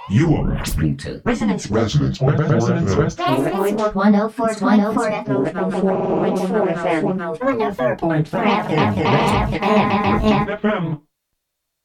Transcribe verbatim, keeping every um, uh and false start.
You are listening to Resonance. Resonance. Resonance. Resonance. one oh four point four F M. one oh four point four F M.